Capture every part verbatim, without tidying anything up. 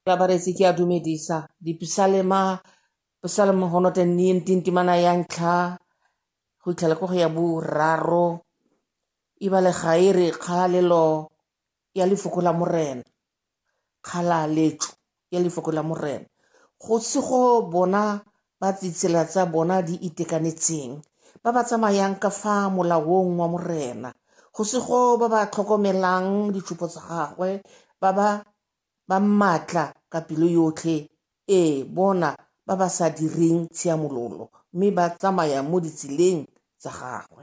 Babaretse ke a dumedisa dipisalema psalm hono te nineteen timana ya ntlha go itlhela ko go ya boraro e ba le ga e re kgalalelo ya lefoko la morena kgalaletso ya lefoko la morena go se go bona ba tsitsela tsa bona di itekanetseng ba ba tsamayang ka fa molaong wa morena go se go ba ba tlhokomelang ditšhupo tsa gagwe ba ba ba matla ka pelo yotlhe e bona ba ba sa direng tshiamololo mme ba tsamaya mo ditseleng tsa gagwe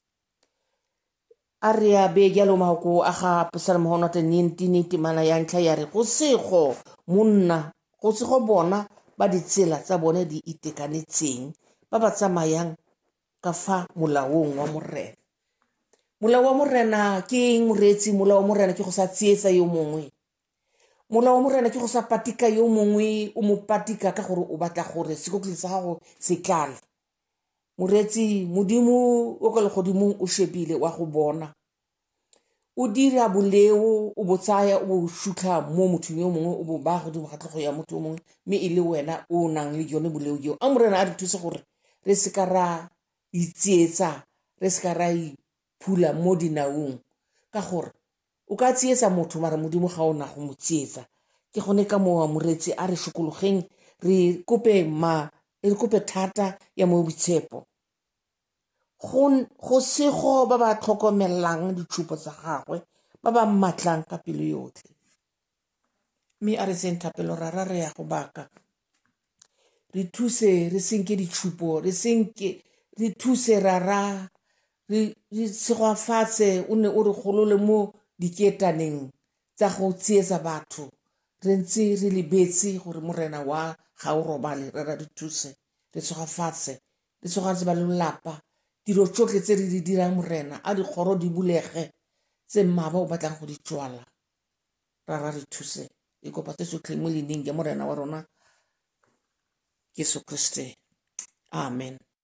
a re a be jalo mahoko a ga psalm one nineteen temana ya ntlha ya re go sego monna go sego bona ba ditsela tsa bone di itekanetseng ba ba tsamayang ka fa molaong wa morena. Molao wa morena ke eng moreetsi? Molao wa morena ke go sa tsietsa yo mongwe. Molao wa morena ke go sa patika yo mongwe o mo patika ka gore o batla gore sekokli sa gago se tlale. Moreetsi modimo o ka le godimo o shebile wa go bona o dira boleo o botsaya o bo shutlha mo mothong yo mongwe o bo ba godimo ga tlhogo ya motho yo mongwe mme e le wena o nang le yone boleo jo a morena a re thuse gore re se ka ra itsietsa re se ka ra iphula mo dinaong ka gore o ka tsietsa motho mara modimo ga o na go mo tsietsa ke gone ka mowa moreetsi a re shokologeng re kope ma re kope thata ya mo boitshepo go sego ba ba tlhokomelang ditšhupo tsa gagwe ba ba matlang ka pelo yotlhe mme a re seng thapelo ra ra re ya go baka re thuse re senke ditšhupo re senke re thuse ra ra re segoafatse o ne o re golole mo diketaneng tsa go tsietsa batho re ntse re lebetse gore morena wa ga o robale re ra re thuse re segoafatse re segoatse ba lelapa tiro tsotlhe tse re di dirang morena a dikgoro di bulege tse mmaba o batlang go di tswala ra ra re thuse e kopa tse tsotlhe mo leineng ya morena wa rona Jesu Kriste amen.